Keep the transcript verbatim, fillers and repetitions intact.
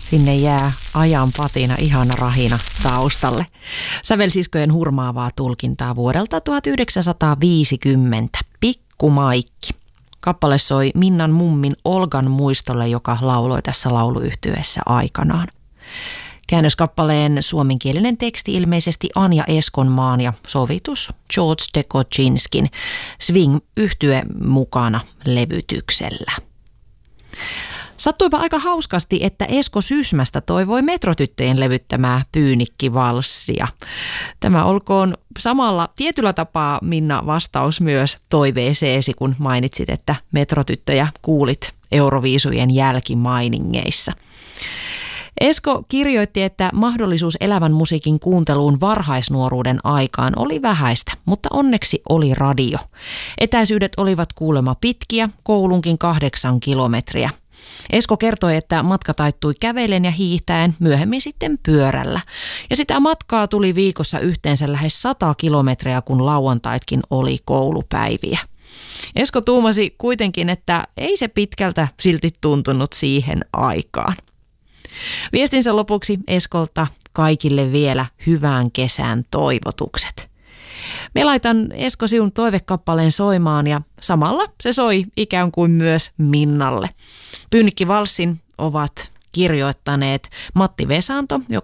Sinne jää ajan patina ihana rahina taustalle. Sävelsiskojen hurmaavaa tulkintaa vuodelta tuhatyhdeksänsataaviisikymmentä. Pikku Maikki. Kappale soi Minnan mummin Olgan muistolle, joka lauloi tässä lauluyhtyeessä aikanaan. Käännöskappaleen suomenkielinen teksti ilmeisesti Anja Eskonmaan ja sovitus George Dekochinskin Swing-yhtye mukana levytyksellä. Sattuipa aika hauskasti, että Esko Sysmästä toivoi Metrotyttöjen levyttämää Pyynikkivalssia. Tämä olkoon samalla tietyllä tapaa, Minna, vastaus myös toiveeseesi, kun mainitsit, että Metrotyttöjä kuulit Euroviisujen jälkimainingeissa. Esko kirjoitti, että mahdollisuus elävän musiikin kuunteluun varhaisnuoruuden aikaan oli vähäistä, mutta onneksi oli radio. Etäisyydet olivat kuulemma pitkiä, koulunkin kahdeksan kilometriä. Esko kertoi, että matka taittui kävellen ja hiihtäen, myöhemmin sitten pyörällä. Ja sitä matkaa tuli viikossa yhteensä lähes sata kilometriä, kun lauantaitkin oli koulupäiviä. Esko tuumasi kuitenkin, että ei se pitkältä silti tuntunut siihen aikaan. Viestinsä lopuksi Eskolta kaikille vielä hyvän kesän toivotukset. Me laitan Esko sinun toivekappaleen soimaan ja samalla se soi ikään kuin myös Minnalle. Pyynikkivalssin ovat kirjoittaneet Matti Vesanto,